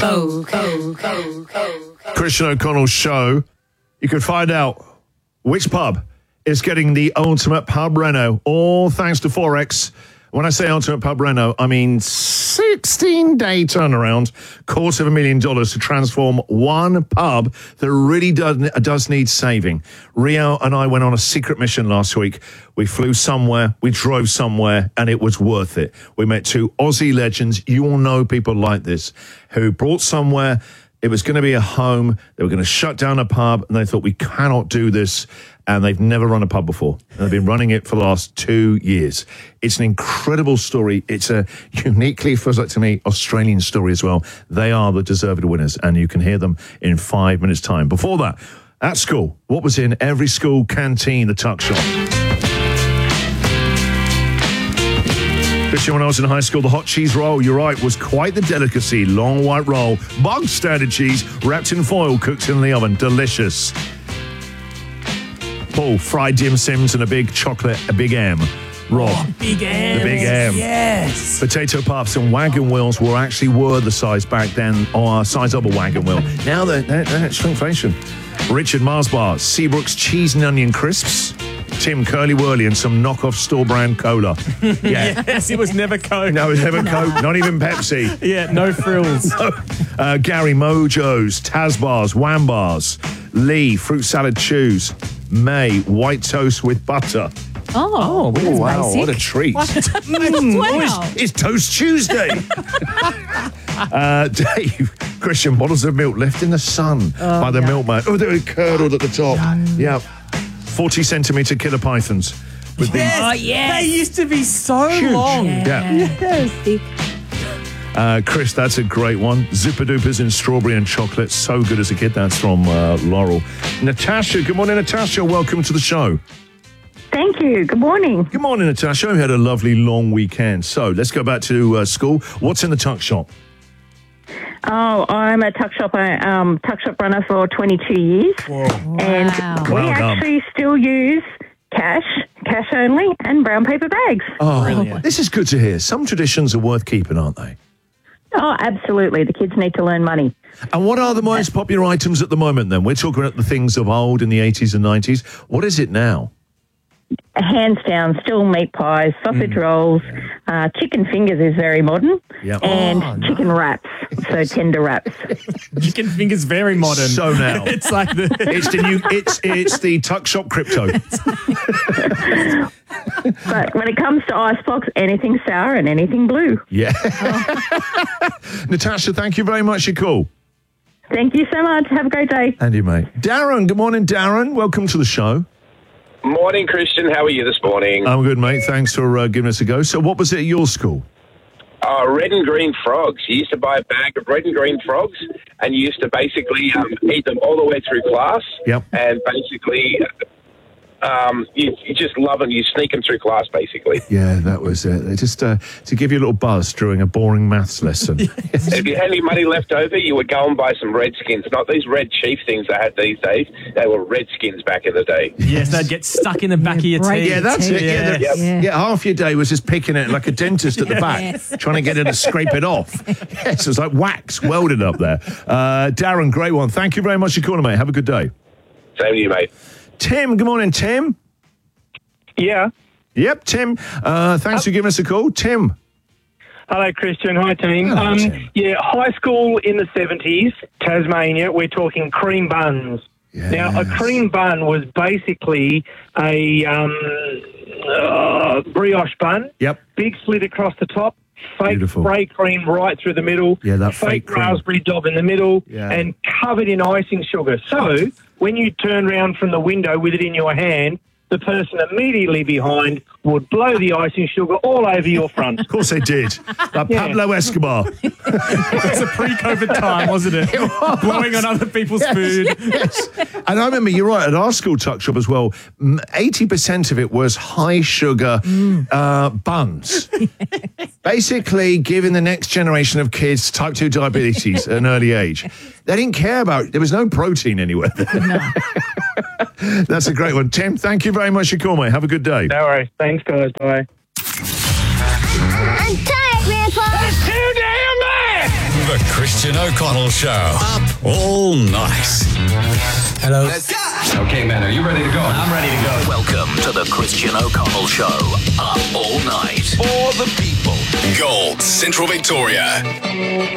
Christian O'Connell's show. You can find out which pub is getting the ultimate pub reno, all thanks to Forex. When I say ultimate pub reno, I mean 16-day turnaround, $250,000 to transform one pub that really does need saving. Rio and I went on a secret mission last week. We flew somewhere, we drove somewhere, and it was worth it. We met two Aussie legends. You all know people like this, who brought somewhere. It was going to be a home. They were going to shut down a pub, and they thought, we cannot do this. And they've never run a pub before. And they've been running it for the last 2 years. It's an incredible story. It's a uniquely, feels like to me, Australian story as well. They are the deserved winners, and you can hear them in 5 minutes' time. Before that, at school, what was in every school canteen, the tuck shop? Christian, when I was in high school, the hot cheese roll, you're right, was quite the delicacy. Long white roll, bog standard cheese, wrapped in foil, cooked in the oven. Delicious. Paul, fried dim sims and a big M. Rob. Oh, big M. The big M. Yes. Potato puffs and wagon wheels were the size back then, or size of a wagon wheel. Now they're shrinkflation. Richard Mars bars, Seabrook's cheese and onion crisps, Tim Curly Whirly and some knockoff store brand cola. Yeah. Yes, it was never Coke. No, it was never Coke, not even Pepsi. Yeah, no frills. Gary Mojo's, Taz bars, Wham bars, Lee, fruit salad chews, May, white toast with butter. Oh, wow, basic. what a treat. Wow. It's Toast Tuesday. Dave, Christian, bottles of milk left in the sun by the milkman. Oh, they were curdled at the top. Yeah. 40-centimetre killer pythons. With They used to be so long. Chris, that's a great one. Zipper Doopers in strawberry and chocolate. So good as a kid. That's from Laurel. Natasha, good morning, Natasha. Welcome to the show. Thank you. Good morning. Good morning, Natasha. We had a lovely long weekend. So let's go back to school. What's in the tuck shop? Oh, I'm a tuck shop runner for 22 years. Whoa. And we Well done. actually still use cash only, and brown paper bags. Oh, this is good to hear. Some traditions are worth keeping, aren't they? Oh, absolutely. The kids need to learn money. And what are the most popular items at the moment, then? We're talking about the things of old in the 80s and 90s. What is it now? Hands down, still meat pies, sausage rolls, chicken fingers is very modern, and chicken wraps, so tender wraps. Chicken fingers, very modern. So now. It's like it's the tuck shop crypto. But when it comes to icebox, anything sour and anything blue. Yeah. Natasha, thank you very much for your call. Thank you so much. Have a great day. And you, mate. Darren, good morning, Darren. Welcome to the show. Morning, Christian. How are you this morning? I'm good, mate. Thanks for giving us a go. So what was it at your school? Red and green frogs. You used to buy a bag of red and green frogs, and you used to basically eat them all the way through class. Yep. And basically, you just love them. You sneak them through class, basically. Yeah, that was it. Just to give you a little buzz during a boring maths lesson. If you had any money left over, you would go and buy some Redskins. Not these Red Chief things they had these days. They were Redskins back in the day. Yes, they'd get stuck in the back of your teeth. Yeah, that's it. Yeah. Half your day was just picking it like a dentist at the back, trying to get it to scrape it off. Yes, it was like wax welded up there. Darren, great one. Thank you very much for calling, mate. Have a good day. Same to you, mate. Tim, good morning, Tim. Yeah. Yep, Tim. Thanks for giving us a call. Tim. Hello, Christian. Hi, team. Hello, Tim. Yeah, high school in the 70s, Tasmania, we're talking cream buns. Yes. Now, a cream bun was basically a brioche bun. Yep. Big slit across the top. Fake Beautiful. spray cream right through the middle. Yeah, that fake cream. raspberry daub in the middle. Yeah. And covered in icing sugar. So, when you turn around from the window with it in your hand, the person immediately behind would blow the icing sugar all over your front. Of course they did. Like Pablo Escobar. It was a pre-COVID time, wasn't it? Blowing on other people's food. Yes. And I remember, you're right, at our school tuck shop as well, 80% of it was high sugar buns. Basically giving the next generation of kids type 2 diabetes at an early age. They didn't care about it. There was no protein anywhere. No. That's a great one. Tim, thank you very much for your call, mate. Have a good day. No worries. Thanks, guys. Bye. I'm tired, Grandpa. It's too damn bad! The Christian O'Connell Show. Up all night. Hello. Okay, man, are you ready to go? I'm ready to go. Welcome to the Christian O'Connell Show. Up all night. For the people. Gold, Central Victoria.